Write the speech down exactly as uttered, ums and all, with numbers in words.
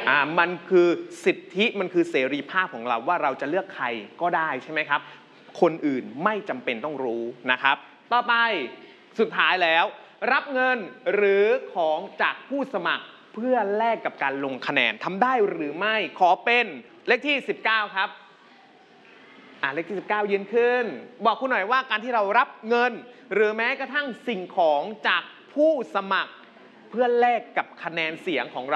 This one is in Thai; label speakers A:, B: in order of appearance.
A: อ่ามันคือสิทธิมันคือเสรีภาพของเราว่าเราจะเลือกใครก็ได้ใช่ไหมครับคนอื่นไม่จำเป็นต้องรู้นะครับต่อไปสุดท้ายแล้วรับเงินหรือของจากผู้สมัครเพื่อแลกกับการลงคะแนนทำได้หรือไม่ขอเป็นเลขที่สิบเก้าครับอ่าเลขที่สิบเก้ายืนขึ้นบอกคุณหน่อยว่าการที่เรารับเงินหรือแม้กระทั่งสิ่งของจากผู้สมัครเพื่อแลกกับคะแนนเสียงของเรา